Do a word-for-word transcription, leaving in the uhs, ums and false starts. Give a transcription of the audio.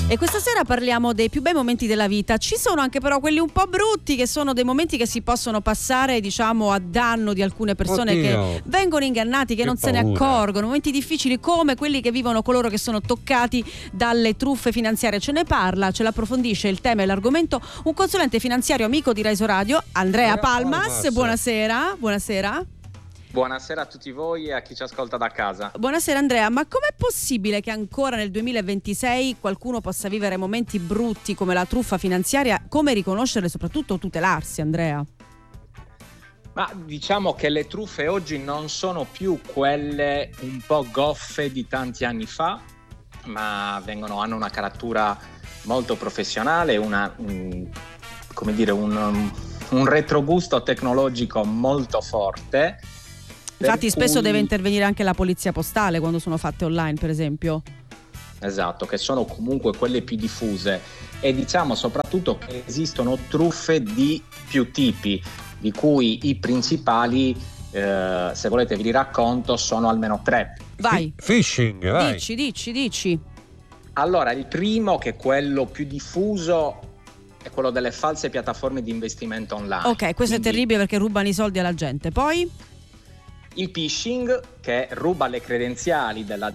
E questa sera parliamo dei più bei momenti della vita. Ci sono anche però quelli un po' brutti, che sono dei momenti che si possono passare, diciamo, a danno di alcune persone. Oddio. Che vengono ingannati, che, che non paura. Se ne accorgono. Momenti difficili come quelli che vivono coloro che sono toccati dalle truffe finanziarie. Ce ne parla, ce l'approfondisce il tema e l'argomento un consulente finanziario amico di Rai Radio, Andrea, Andrea Palmas. Palmas. Buonasera. Buonasera. Buonasera a tutti voi e a chi ci ascolta da casa. Buonasera Andrea, ma com'è possibile che ancora nel duemilaventisei qualcuno possa vivere momenti brutti come la truffa finanziaria? Come riconoscerle e soprattutto tutelarsi, Andrea? Ma diciamo che le truffe oggi non sono più quelle un po' goffe di tanti anni fa, ma vengono, hanno una caratura molto professionale, una, un, come dire, un, un retrogusto tecnologico molto forte. Infatti spesso cui... deve intervenire anche la polizia postale quando sono fatte online, per esempio. Esatto, che sono comunque quelle più diffuse, e diciamo soprattutto che esistono truffe di più tipi, di cui i principali, eh, se volete vi li racconto, sono almeno tre. Vai. F- phishing, vai. Dici, dici, dici. Allora, il primo, che è quello più diffuso, è quello delle false piattaforme di investimento online. Ok, questo Quindi... è terribile perché rubano i soldi alla gente. Poi? Il phishing, che ruba le credenziali della